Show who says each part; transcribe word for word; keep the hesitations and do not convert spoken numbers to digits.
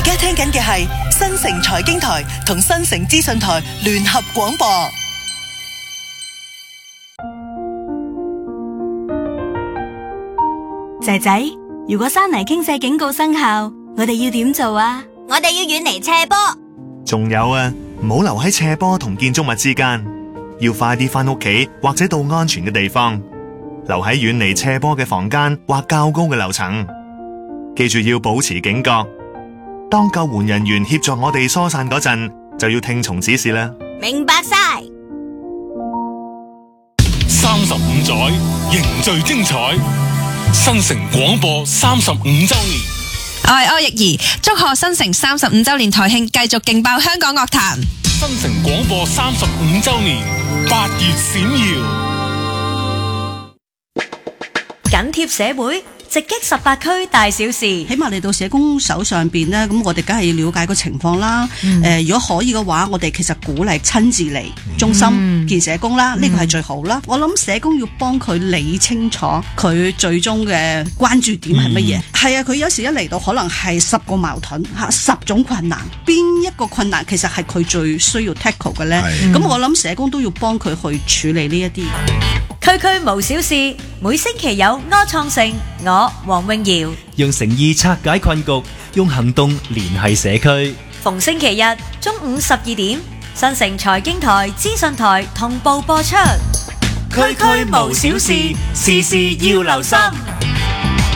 Speaker 1: 家聽緊嘅係新城財經台同新城資訊台聯合廣播。
Speaker 2: 仔仔，如果山泥傾瀉警告生效，我哋要點做啊？
Speaker 3: 我哋要遠離斜坡。
Speaker 4: 仲有啊，唔好留喺斜坡同建築物之間，要快啲返屋企或者到安全嘅地方，留喺遠離斜坡嘅房間或較高嘅樓層。記住要保持警覺，當救援人員協助我哋疏散嗰陣，就要聽從指示啦。
Speaker 3: 明白晒。
Speaker 5: 三十五載凝聚精彩，新城廣播三十五週年。
Speaker 6: 我係柯奕兒，祝賀新城三十五週年台慶繼續勁爆香港樂壇。
Speaker 5: 新城廣播三十五週年，八月閃耀，
Speaker 2: 緊貼社會，直擊十八區大小事。
Speaker 7: 起碼嚟到社工手上邊呢，咁我哋梗係要了解個情況啦。誒、嗯，如果可以嘅話，我哋其實鼓勵親自嚟中心、嗯、見社工啦，呢、這個係最好啦。嗯、我諗社工要幫佢理清楚佢最終嘅關注點係乜嘢。係、嗯、啊，佢有時一嚟到可能係十個矛盾吓，十種困難，邊一個困難其實係佢最需要 tackle 嘅呢？咁、嗯、我諗社工都要幫佢去處理呢一啲。
Speaker 2: 區區無小事，每星期有柯創盛，我黃詠瑤
Speaker 8: 用誠意拆解困局，用行動聯繫社區。
Speaker 2: 逢星期日中午十二點，新城財經台、資訊台同步播出。
Speaker 8: 區區無小事，事事要留心。